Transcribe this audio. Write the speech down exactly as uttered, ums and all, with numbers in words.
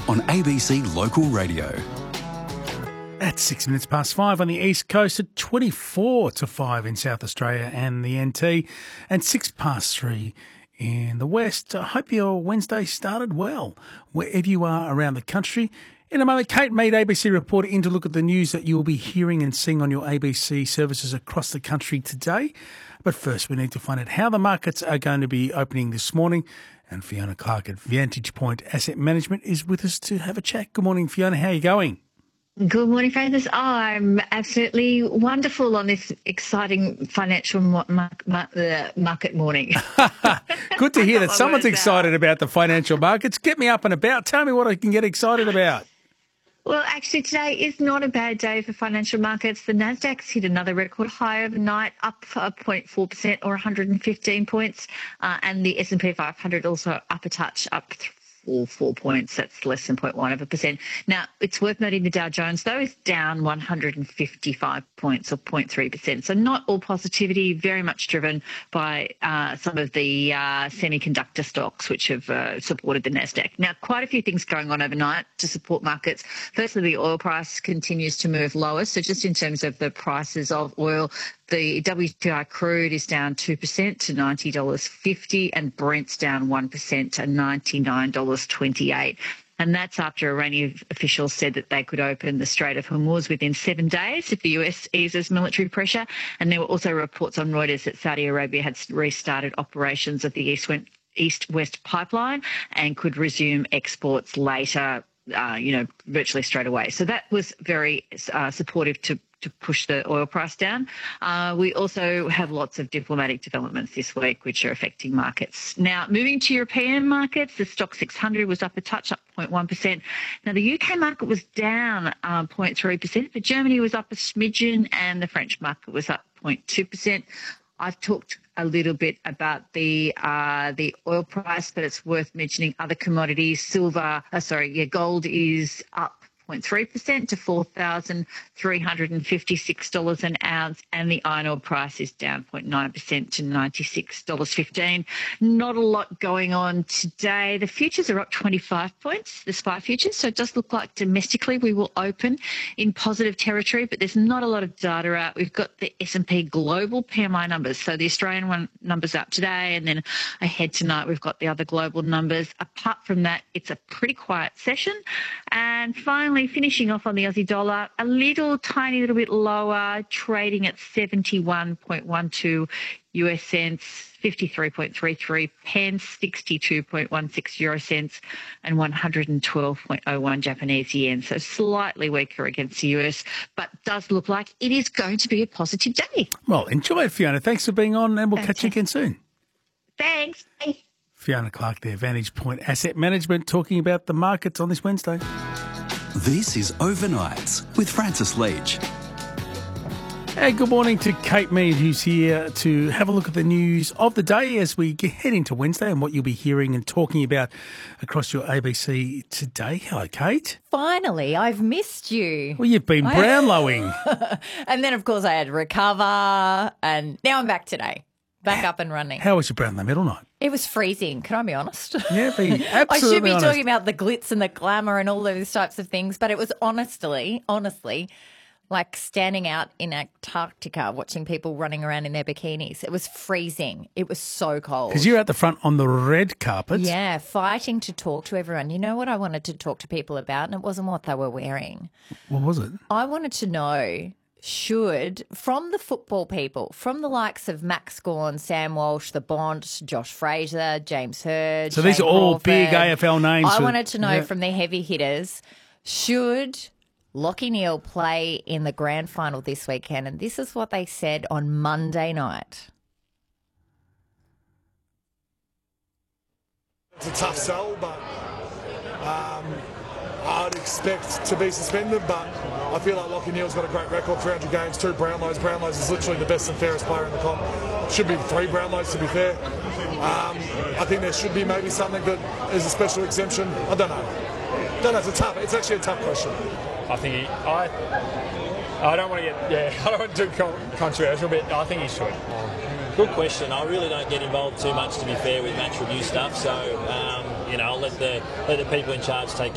on A B C Local Radio. At six minutes past five on the East Coast, at twenty-four to five in South Australia and the N T, and six past three in the West. I hope your Wednesday started well, wherever you are around the country. In a moment, Kate Mead, A B C reporter, in to look at the news that you will be hearing and seeing on your A B C services across the country today. But first, we need to find out how the markets are going to be opening this morning. And Fiona Clark at Vantage Point Asset Management is with us to have a chat. Good morning, Fiona. How are you going? Good morning, Francis. Oh, I'm absolutely wonderful on this exciting financial mar- mar- mar- uh, market morning. Good to hear that someone's excited out. about the financial markets. Get me up and about. Tell me what I can get excited about. Well, actually, today is not a bad day for financial markets. The Nasdaq's hit another record high overnight, up zero point four percent or one hundred fifteen points. Uh, and the S and P five hundred also up a touch, up all four points. That's less than zero point one of a percent. Now, it's worth noting the Dow Jones, though, is down one hundred fifty-five points or zero point three percent. So not all positivity, very much driven by uh, some of the uh, semiconductor stocks, which have uh, supported the Nasdaq. Now, quite a few things going on overnight to support markets. Firstly, the oil price continues to move lower. So just in terms of the prices of oil, the W T I crude is down two percent to ninety dollars fifty, and Brent's down one percent to ninety-nine dollars twenty-eight. And that's after Iranian officials said that they could open the Strait of Hormuz within seven days if the U S eases military pressure. And there were also reports on Reuters that Saudi Arabia had restarted operations of the East-West East-West pipeline and could resume exports later, uh, you know, virtually straight away. So that was very uh, supportive to to push the oil price down. Uh, we also have lots of diplomatic developments this week which are affecting markets. Now, moving to European markets, the Stock six hundred was up a touch, up zero point one percent. Now, the U K market was down um, zero point three percent, but Germany was up a smidgen and the French market was up zero point two percent. I've talked a little bit about the uh, the oil price, but it's worth mentioning other commodities. Silver, uh, sorry, yeah, gold is up zero point three percent to four thousand three hundred fifty-six dollars an ounce, and the iron ore price is down zero point nine percent to ninety-six dollars fifteen. Not a lot going on today. The futures are up twenty-five points, the S P Y futures, so it does look like domestically we will open in positive territory, but there's not a lot of data out. We've got the S and P global P M I numbers, so the Australian one numbers out today, and then ahead tonight we've got the other global numbers. Apart from that, it's a pretty quiet session. And finally, finishing off on the Aussie dollar, a little tiny little bit lower, trading at seventy-one point one two U S cents, fifty-three point three three pence, sixty-two point one six euro cents, and one hundred twelve point oh one Japanese yen. So slightly weaker against the U S, but does look like it is going to be a positive day. Well, enjoy it, Fiona. Thanks for being on, and we'll Okay. catch you again soon. Thanks. Bye. Fiona Clark there, Vantage Point Asset Management, talking about the markets on this Wednesday. This is Overnights with Francis Leach. And good morning to Kate Mead, who's here to have a look at the news of the day as we get, head into Wednesday and what you'll be hearing and talking about across your A B C today. Hello, Kate. Finally, I've missed you. Well, you've been Brownlowing. And then, of course, I had to recover, and now I'm back today. Back up and running. How was your Brownlow medal night? It was freezing. Can I be honest? Yeah, be absolutely I should be honest. talking about the glitz and the glamour and all those types of things, but it was honestly, honestly, like standing out in Antarctica watching people running around in their bikinis. It was freezing. It was so cold. Because you're at the front on the red carpet. Yeah, fighting to talk to everyone. You know what I wanted to talk to people about, and it wasn't what they were wearing. What was it? I wanted to know, should, from the football people, from the likes of Max Gawn, Sam Walsh, The Bont, Josh Fraser, James Hird. So these Shane are all Crawford, big A F L names. I for- wanted to know yeah. from the heavy hitters, should Lachie Neale play in the grand final this weekend? And this is what they said on Monday night. It's a tough sell, but um, I'd expect to be suspended, but I feel like Lachie Neale's got a great record, three hundred games, two Brownlows. Brownlows is literally the best and fairest player in the comp. Should be three Brownlows, to be fair. Um, I think there should be maybe something that is a special exemption. I don't know. Don't know. It's a tough. It's actually a tough question. I think he. I. I don't want to get. Yeah. I don't want to do con- controversial, but I think he should. Good question. I really don't get involved too much, to be fair, with match review stuff. So, um, you know, I'll let the let the people in charge take